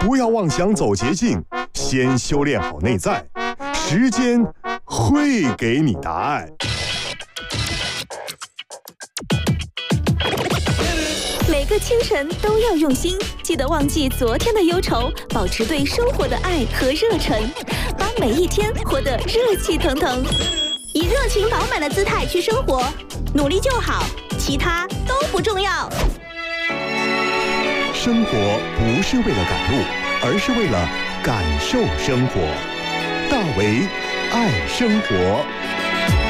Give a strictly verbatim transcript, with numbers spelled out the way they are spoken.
不要妄想走捷径，先修炼好内在，时间会给你答案。 每个清晨都要用心，记得忘记昨天的忧愁，保持对生活的爱和热忱，把每一天活得热气腾腾，以热情饱满的姿态去生活，努力就好，其他都不重要。 生活不是为了赶路，而是为了感受生活。大为爱生活。